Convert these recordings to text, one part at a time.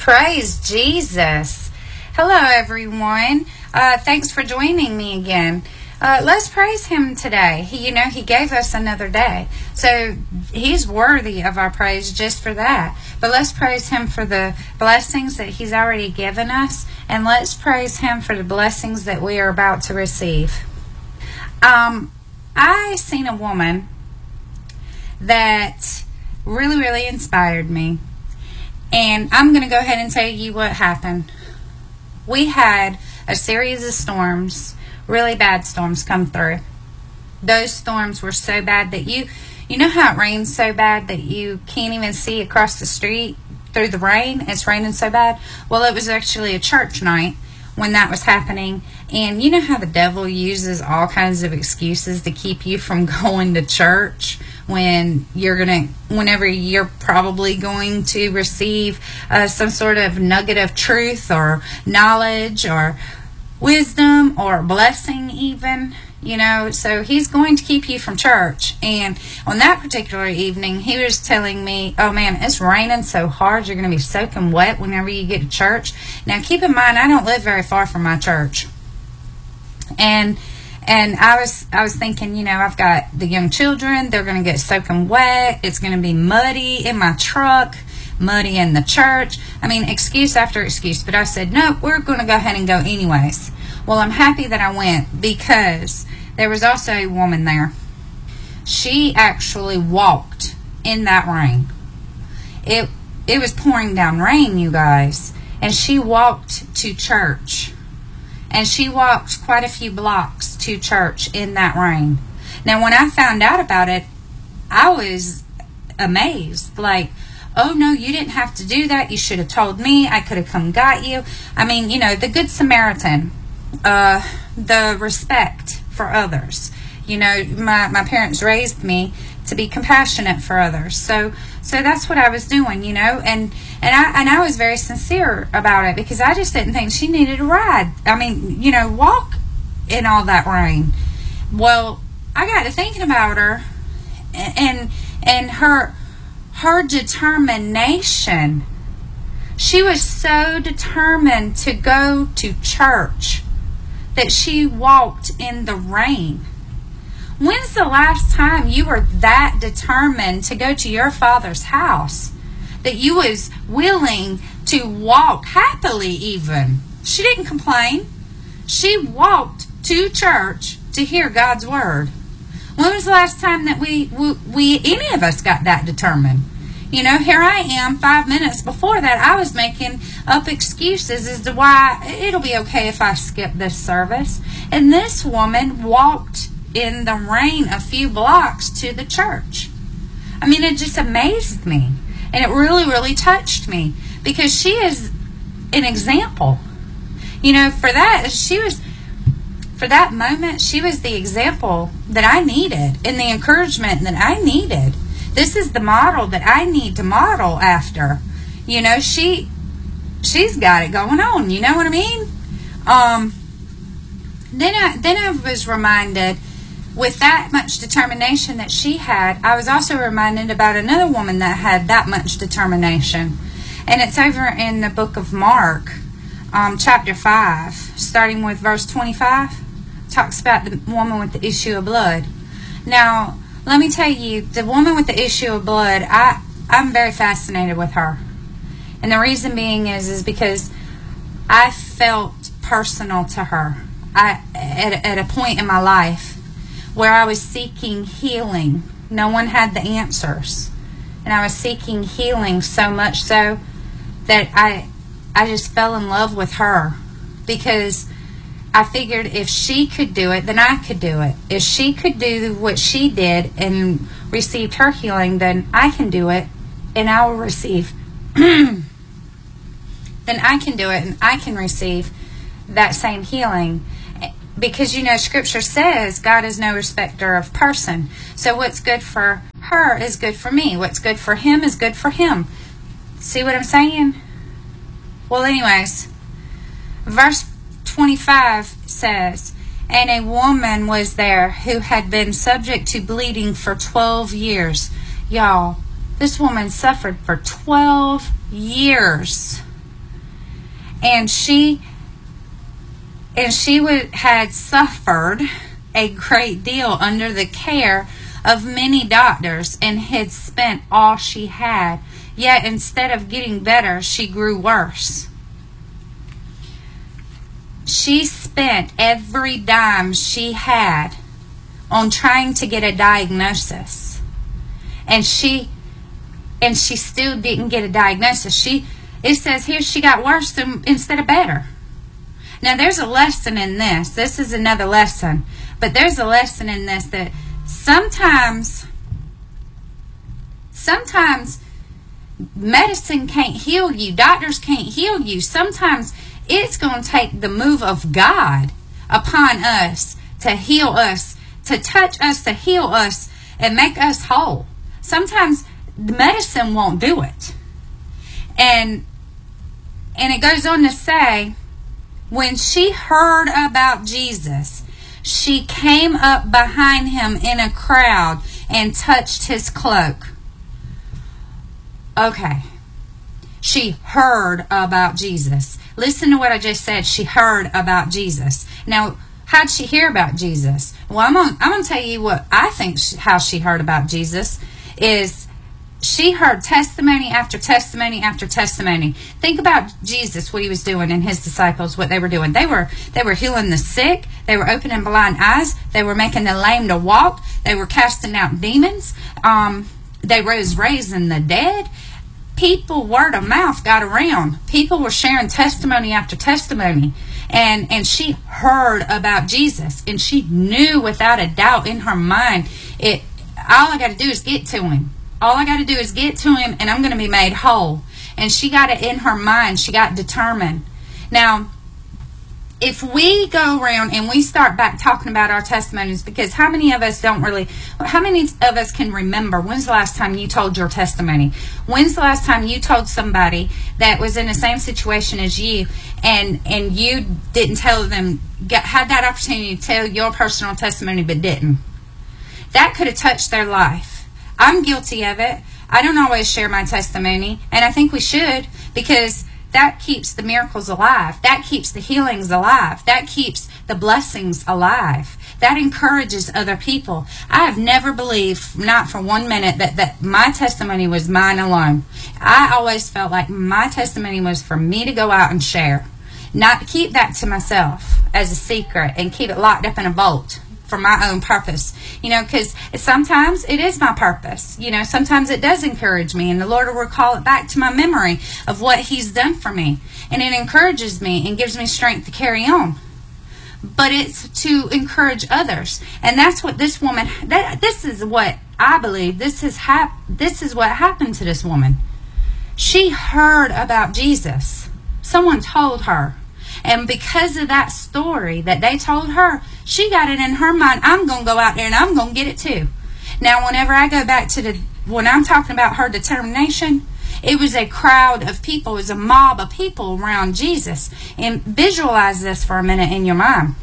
Praise Jesus. Hello, everyone. Thanks for joining me again. Let's praise Him today. He gave us another day. So He's worthy of our praise just for that. But let's praise Him for the blessings that He's already given us. And let's praise Him for the blessings that we are about to receive. I seen a woman that really inspired me. And I'm going to go ahead and tell you what happened. We had a series of storms, really bad storms, come through. Those storms were so bad that you know how it rains so bad that you can't even see across the street through the rain? It's raining so bad. Well, it was actually a church night when that was happening. And you know how the devil uses all kinds of excuses to keep you from going to church whenever you're probably going to receive some sort of nugget of truth or knowledge or wisdom or blessing even, so he's going to keep you from church. And on that particular evening, he was telling me, oh man, it's raining so hard, you're going to be soaking wet whenever you get to church. Now keep in mind, I don't live very far from my church. And I was thinking, I've got the young children, they're going to get soaking wet, it's going to be muddy in my truck, muddy in the church. I mean, excuse after excuse. But I said, no, we're going to go ahead and go anyways. Well, I'm happy that I went because there was also a woman there. She actually walked in that rain. It was pouring down rain, you guys. And she walked to church. And she walked quite a few blocks to church in that rain. Now, when I found out about it, I was amazed. Like, oh, no, you didn't have to do that. You should have told me. I could have come got you. I mean, the Good Samaritan, the respect for others. My parents raised me to be compassionate for others. So that's what I was doing, and I was very sincere about it because I just didn't think she needed a ride. I mean, walk in all that rain. Well, I got to thinking about her and her determination. She was so determined to go to church that she walked in the rain. When's the last time you were that determined to go to your Father's house that you was willing to walk happily even? She didn't complain. She walked to church to hear God's word. When was the last time that we any of us got that determined? Here I am 5 minutes before that. I was making up excuses as to why it'll be okay if I skip this service. And this woman walked in the rain a few blocks to the church. I mean, it just amazed me. And it really touched me because she is an example. For that moment, she was the example that I needed and the encouragement that I needed. This is the model that I need to model after. She's got it going on. You know what I mean? Then I was reminded, with that much determination that she had, I was also reminded about another woman that had that much determination. And it's over in the book of Mark, chapter 5, starting with verse 25. Talks about the woman with the issue of blood. Now, let me tell you, the woman with the issue of blood, I'm very fascinated with her. And the reason being is because I felt personal to her. At a point in my life where I was seeking healing. No one had the answers. And I was seeking healing so much so that I just fell in love with her. Because I figured if she could do it, then I could do it. If she could do what she did and received her healing, then I can do it and I will receive. Then I can do it and I can receive that same healing. Because, Scripture says God is no respecter of person. So what's good for her is good for me. What's good for him is good for him. See what I'm saying? Well, anyways, verse 25 says, and a woman was there who had been subject to bleeding for 12 years. Y'all, this woman suffered for 12 years. and she had suffered a great deal under the care of many doctors and had spent all she had. Yet instead of getting better, she grew worse. She spent every dime she had on trying to get a diagnosis. And she still didn't get a diagnosis. It says here she got worse instead of better. Now there's a lesson in this. This is another lesson. But there's a lesson in this that sometimes medicine can't heal you. Doctors can't heal you. Sometimes it's going to take the move of God upon us to heal us, to touch us, to heal us, and make us whole. Sometimes the medicine won't do it. And it goes on to say, when she heard about Jesus, she came up behind him in a crowd and touched his cloak. Okay. She heard about Jesus. Listen to what I just said. She heard about Jesus. Now, how'd she hear about Jesus? Well, I'm going to tell you what I think how she heard about Jesus is she heard testimony after testimony after testimony. Think about Jesus, what he was doing, and his disciples, what they were doing. They were healing the sick. They were opening blind eyes. They were making the lame to walk. They were casting out demons. They was raising the dead. People, word of mouth got around. People were sharing testimony after testimony. And she heard about Jesus. And she knew without a doubt in her mind, all I got to do is get to him. All I got to do is get to him and I'm going to be made whole. And she got it in her mind. She got determined. Now, if we go around and we start back talking about our testimonies, because how many of us can remember when's the last time you told your testimony? When's the last time you told somebody that was in the same situation as you and you didn't tell them, had that opportunity to tell your personal testimony but didn't? That could have touched their life. I'm guilty of it. I don't always share my testimony, and I think we should, because that keeps the miracles alive. That keeps the healings alive. That keeps the blessings alive. That encourages other people. I have never believed, not for 1 minute, that my testimony was mine alone. I always felt like my testimony was for me to go out and share. Not keep that to myself as a secret and keep it locked up in a vault for my own purpose. Because sometimes it is my purpose. Sometimes it does encourage me, and the Lord will recall it back to my memory of what he's done for me. And it encourages me and gives me strength to carry on. But it's to encourage others. And that's what this woman, this is what I believe, this is what happened to this woman. She heard about Jesus. Someone told her. And because of that story that they told her, she got it in her mind, I'm going to go out there and I'm going to get it too. Now, whenever I go back to when I'm talking about her determination, it was a crowd of people, it was a mob of people around Jesus. And visualize this for a minute in your mind.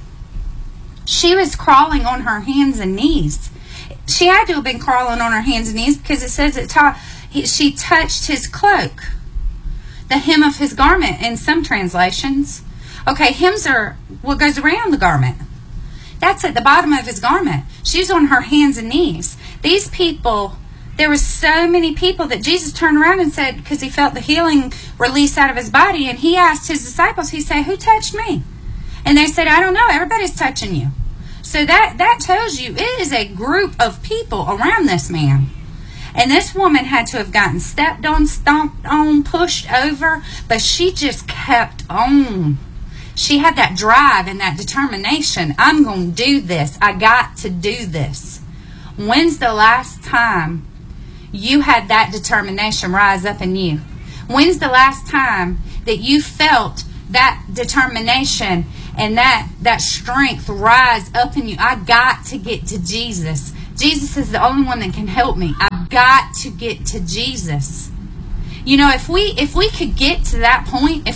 She was crawling on her hands and knees. She had to have been crawling on her hands and knees because it says she touched his cloak, the hem of his garment in some translations. Okay, hems are what goes around the garment. That's at the bottom of his garment. She's on her hands and knees. These people, there were so many people that Jesus turned around and said, because he felt the healing release out of his body, and he asked his disciples, he said, who touched me? And they said, I don't know, everybody's touching you. So that tells you it is a group of people around this man. And this woman had to have gotten stepped on, stomped on, pushed over, but she just kept on. She had that drive and that determination. I'm going to do this. I got to do this. When's the last time you had that determination rise up in you? When's the last time that you felt that determination and that strength rise up in you? I got to get to Jesus. Jesus is the only one that can help me. I've got to get to Jesus. If we could get to that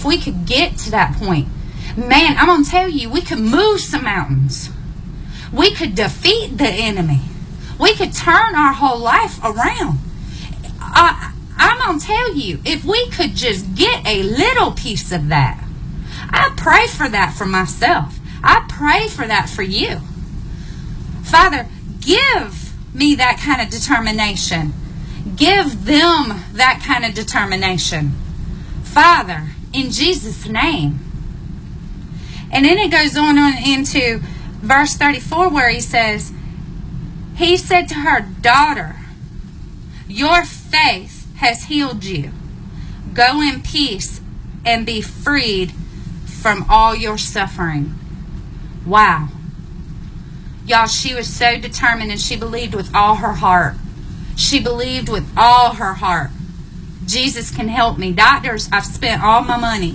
point, man, I'm going to tell you, we could move some mountains. We could defeat the enemy. We could turn our whole life around. I'm going to tell you, if we could just get a little piece of that, I pray for that for myself. I pray for that for you. Father, give me that kind of determination. Give them that kind of determination. Father, in Jesus' name. And then it goes on into verse 34 where he said to her, daughter, your faith has healed you. Go in peace and be freed from all your suffering. Wow. Y'all, she was so determined and she believed with all her heart. She believed with all her heart. Jesus can help me. Doctors, I've spent all my money.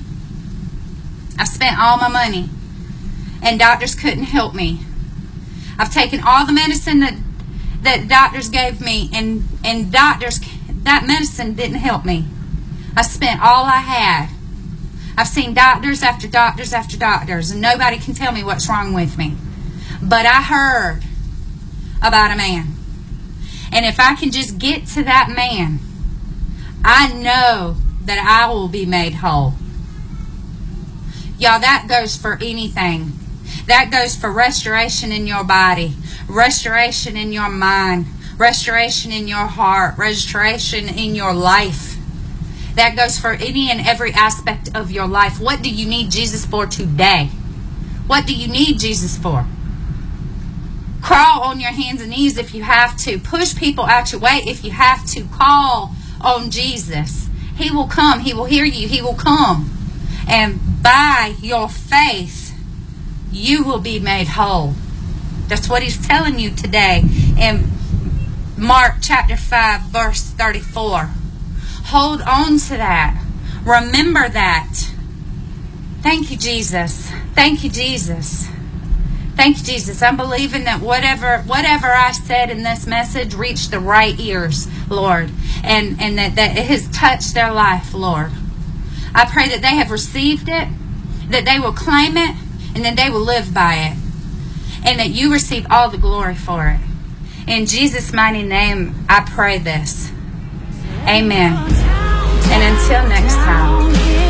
And doctors couldn't help me. I've taken all the medicine that doctors gave me, and doctors, that medicine didn't help me. I spent all I had. I've seen doctors after doctors after doctors, and nobody can tell me what's wrong with me. But I heard about a man. And if I can just get to that man, I know that I will be made whole. Y'all, that goes for anything. That goes for restoration in your body, restoration in your mind, restoration in your heart, restoration in your life. That goes for any and every aspect of your life. What do you need Jesus for today? What do you need Jesus for? Crawl on your hands and knees if you have to. Push people out your way if you have to. Call on Jesus. He will come. He will hear you. He will come. And by your faith, you will be made whole. That's what he's telling you today in Mark chapter 5, verse 34. Hold on to that. Remember that. Thank you, Jesus. Thank you, Jesus. Thank you, Jesus. I'm believing that whatever I said in this message reached the right ears, Lord, and that it has touched their life, Lord. I pray that they have received it, that they will claim it, and that they will live by it, and that you receive all the glory for it. In Jesus' mighty name, I pray this. Amen. And until next time.